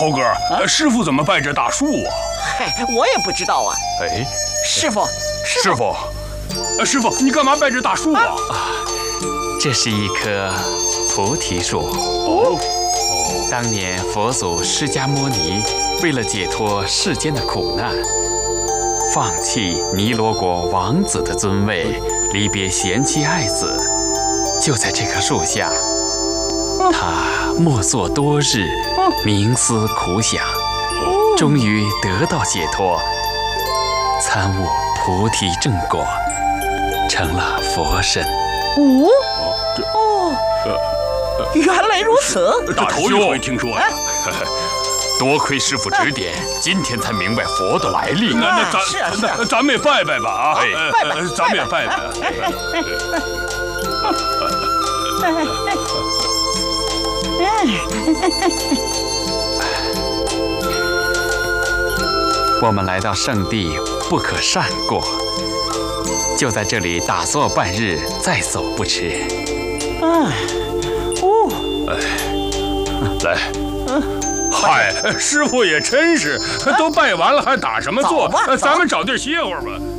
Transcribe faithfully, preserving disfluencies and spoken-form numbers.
猴哥，啊、师傅怎么拜这大树啊？ 嗨，我也不知道啊。 哎， 师傅， 师傅，呃，师傅，你干嘛拜这大树啊？啊， 这是一棵菩提树。 哦。 当年佛祖释迦牟尼为了解脱世间的苦难，放弃尼罗国王子的尊位，离别贤妻爱子，就在这棵树下，他默坐多日，冥思苦想，终于得到解脱，参悟菩提正果，成了佛身。 哦，这哦。呃 原来如此， 这头一回听说呀！ 多亏师傅指点，今天才明白佛的来历。 那那咱是啊是啊， 咱们也拜拜吧啊！ 哎， 拜拜， 咱们也拜拜。 我们来到圣地，不可擅过，就在这里打坐半日，再走不迟。 哎。 哎，来，嗨，师傅也真是，都拜完了还打什么坐？咱们找地儿歇会儿吧。